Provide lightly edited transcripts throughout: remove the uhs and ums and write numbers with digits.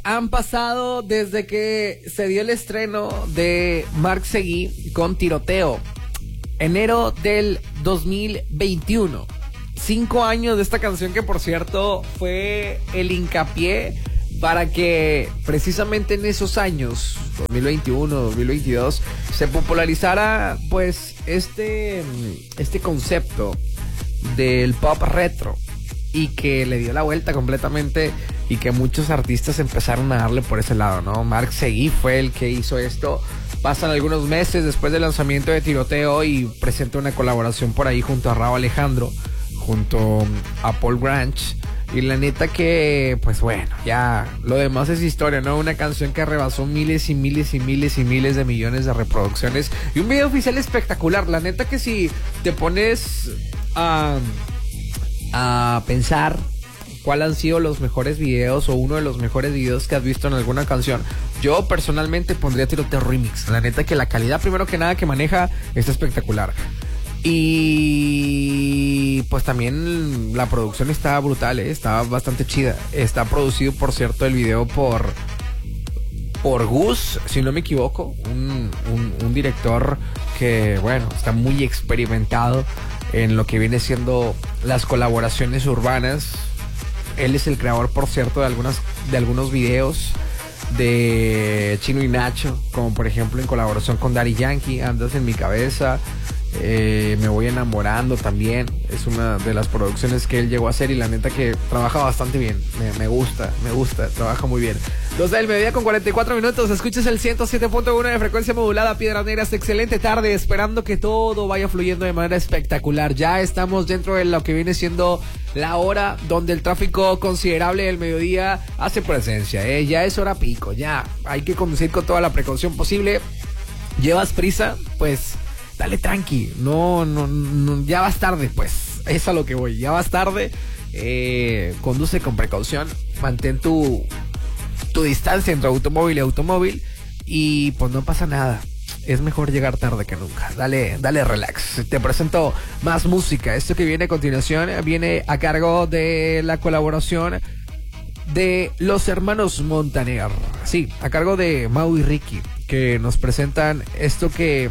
han pasado desde que se dio el estreno de Marc Seguí con Tiroteo. Enero del 2021. 5 años de esta canción que, por cierto, fue el hincapié para que precisamente en esos años, 2021, 2022, se popularizara pues este concepto del pop retro y que le dio la vuelta completamente y que muchos artistas empezaron a darle por ese lado, ¿no? Marc Seguí fue el que hizo esto. Pasan algunos meses después del lanzamiento de Tiroteo y presenta una colaboración por ahí junto a Rauw Alejandro, junto a Paul Grange. Y la neta que, pues bueno, ya lo demás es historia, ¿no? Una canción que rebasó miles y miles y miles y miles de millones de reproducciones. Y un video oficial espectacular. La neta que si te pones a pensar cuál han sido los mejores videos o uno de los mejores videos que has visto en alguna canción, yo personalmente pondría Tiroteo Remix. La neta que la calidad, primero que nada, que maneja está espectacular. Y pues también la producción está brutal, está bastante chida. Está producido, por cierto, el video por Gus, si no me equivoco, un director que, bueno, está muy experimentado en lo que viene siendo las colaboraciones urbanas. Él es el creador, por cierto, de algunos videos de Chino y Nacho, como por ejemplo en colaboración con Daddy Yankee, Andas en mi cabeza. Me voy enamorando también. Es una de las producciones que él llegó a hacer y la neta que trabaja bastante bien. Me gusta, trabaja muy bien. 12 del mediodía con 44 minutos. Escuchas el 107.1 de frecuencia modulada, Piedras Negras. Excelente tarde, esperando que todo vaya fluyendo de manera espectacular. Ya estamos dentro de lo que viene siendo la hora donde el tráfico considerable del mediodía hace presencia, Ya es hora pico, ya hay que conducir con toda la precaución posible. ¿Llevas prisa? Pues dale tranqui, no, ya vas tarde, pues, es a lo que voy, ya vas tarde. Conduce con precaución, mantén tu distancia entre automóvil y automóvil y pues no pasa nada. Es mejor llegar tarde que nunca. Dale relax. Te presento más música. Esto que viene a continuación viene a cargo de la colaboración de los hermanos Montaner. Sí, a cargo de Mau y Ricky, que nos presentan esto que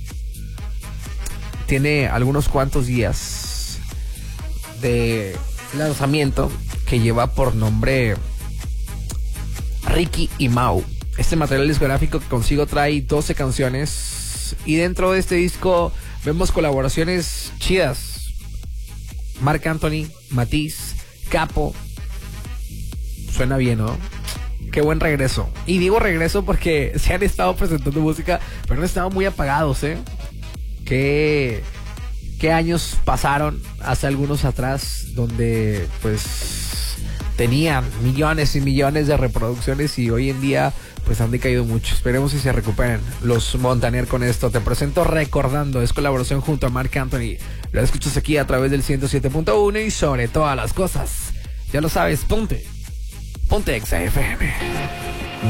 tiene algunos cuantos días de lanzamiento, que lleva por nombre Ricky y Mau. Este material discográfico que consigo trae 12 canciones y dentro de este disco vemos colaboraciones chidas. Marc Anthony, Matiz, Capo. Suena bien, ¿no? Qué buen regreso. Y digo regreso porque se han estado presentando música, pero han estado muy apagados, ¿Qué años pasaron hace algunos atrás donde pues tenían millones y millones de reproducciones y hoy en día pues han decaído mucho? Esperemos si se recuperen los Montaner con esto. Te presento Recordando, es colaboración junto a Marc Anthony. Lo escuchas aquí a través del 107.1 y sobre todas las cosas, ya lo sabes, ponte XFM.